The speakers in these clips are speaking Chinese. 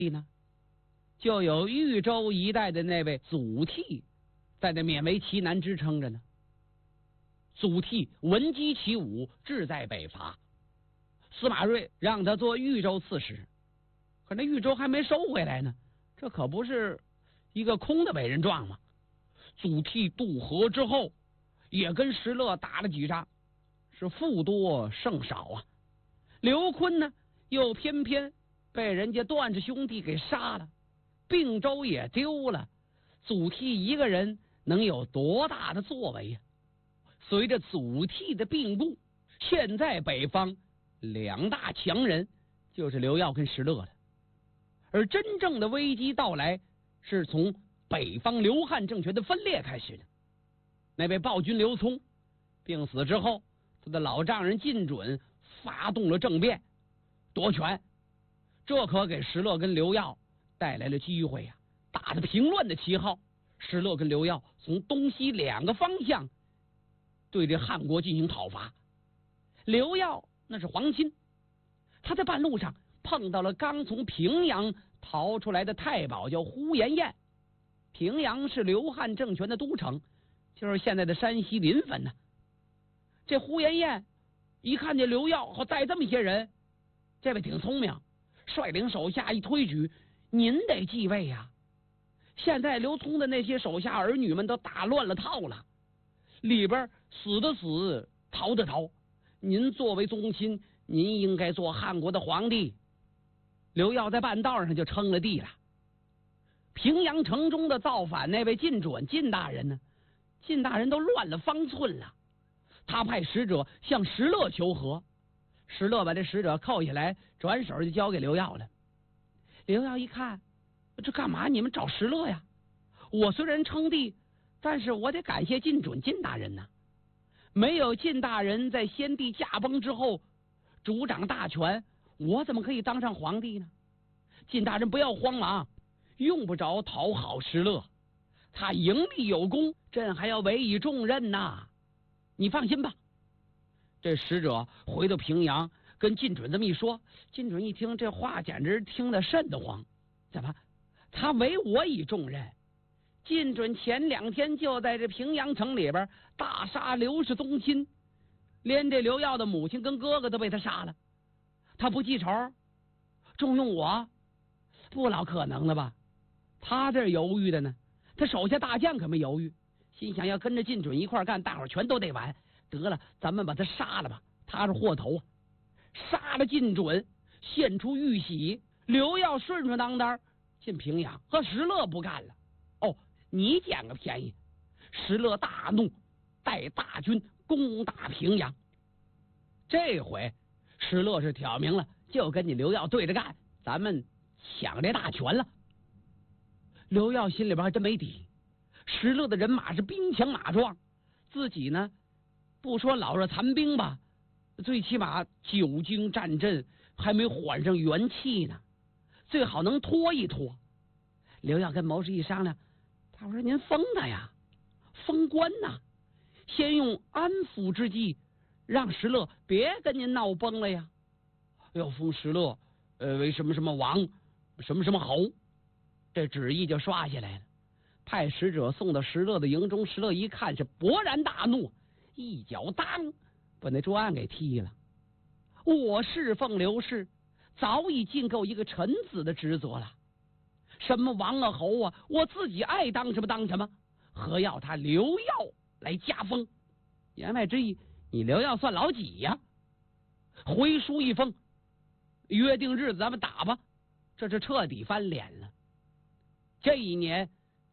呢，就有豫州一带的那位祖逖，在那勉为其难支撑着呢。祖逖闻鸡起舞，志在北伐。司马睿让他做豫州刺史，可那豫州还没收回来呢，这可不是一个空的伟人状吗？祖逖渡河之后，也跟石勒打了几仗，是负多胜少啊。刘琨呢，又偏偏被人家段氏兄弟给杀了，并州也丢了。祖逖一个人能有多大的作为呀？随着祖逖的病故，现在北方两大强人就是刘耀跟石勒了。而真正的危机到来，是从北方刘汉政权的分裂开始的。那位暴君刘聪病死之后，他的老丈人靳准发动了政变，夺权。这可给石勒跟刘耀带来了机会呀！打着平乱的旗号，石勒跟刘耀从东西两个方向对这汉国进行讨伐。刘耀那是皇亲，他在半路上碰到了刚从平阳逃出来的太保，叫呼延晏。平阳是刘汉政权的都城，就是现在的山西临汾呢。这呼延晏一看见刘耀和带这么些人，这位挺聪明，率领手下一推举，您得继位呀！现在刘聪的那些手下儿女们都打乱了套了，里边死的死，逃的逃。您作为宗亲，您应该做汉国的皇帝。刘耀在半道上就称了帝了。平阳城中的造反那位靳准，靳大人呢？靳大人都乱了方寸了。他派使者向石勒求和，石勒把这使者扣下来，转手就交给刘耀了。刘耀一看，这干嘛？你们找石勒呀？我虽然称帝，但是我得感谢靳准靳大人呐。没有靳大人在先帝驾崩之后主掌大权，我怎么可以当上皇帝呢？靳大人不要慌忙，用不着讨好石勒，他营立有功，朕还要委以重任呐。你放心吧。这使者回到平阳，跟靳准这么一说，靳准一听这话，简直听得瘆得慌。怎么？他委我以重任？靳准前2天就在这平阳城里边大杀刘氏宗亲，连这刘耀的母亲跟哥哥都被他杀了。他不记仇，重用我，不老可能了吧？他这犹豫的呢，他手下大将可没犹豫，心想要跟着靳准一块干，大伙全都得完。得了，咱们把他杀了吧，他是祸头啊！杀了靳准，献出玉玺，刘耀顺顺当当进平阳，和石勒不干了。哦，你捡个便宜！石勒大怒，带大军攻打平阳。这回石勒是挑明了，就跟你刘耀对着干，咱们抢这大权了。刘耀心里边还真没底，石勒的人马是兵强马壮，自己呢不说老弱残兵吧，最起码久经战阵，还没缓上元气呢，最好能拖一拖。刘耀跟谋士一商量，他说：“您封他呀，封官呐，先用安抚之计，让石勒别跟您闹崩了呀。要封石勒为什么什么王，什么什么侯。”这旨意就刷下来了，派使者送到石勒的营中。石勒一看是勃然大怒，一脚当把那桌案给踢了。我侍奉刘氏，早已尽够一个臣子的职责了。什么王啊侯啊，我自己爱当什么当什么，何要他刘耀来加封？言外之意，你刘耀算老几呀？回书一封，约定日子咱们打吧。这是彻底翻脸了。这一年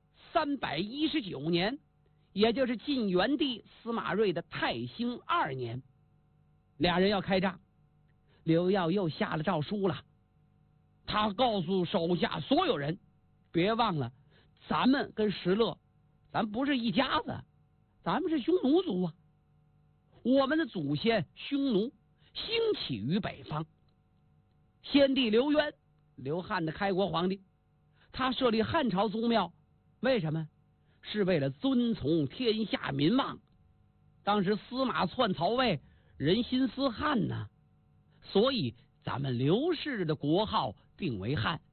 319年，也就是晋元帝司马睿的太兴2年，俩人要开仗。刘耀又下了诏书了，他告诉手下所有人，别忘了咱们跟石勒咱不是一家子，咱们是匈奴族啊。我们的祖先匈奴兴起于北方，先帝刘渊，刘汉的开国皇帝，他设立汉朝宗庙，为什么？是为了遵从天下民望。当时司马篡曹魏，人心思汉呢，所以咱们刘氏的国号定为汉。